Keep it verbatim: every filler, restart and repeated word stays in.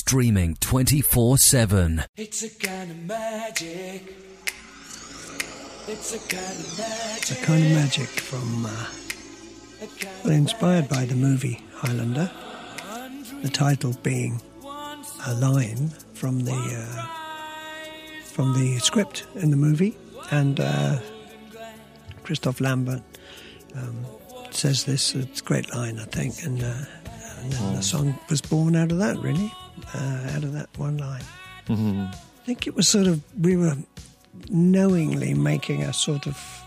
streaming twenty-four seven. It's a kind of magic. It's a kind of magic. It's a kind of magic from, uh, well, inspired by the movie Highlander. The title being a line from the uh, from the script in the movie, and uh, Christoph Lambert um, says this. It's a great line, I think, and, uh, and then the song was born out of that, really, uh, out of that one line. Mm-hmm. I think it was sort of, we were knowingly making a sort of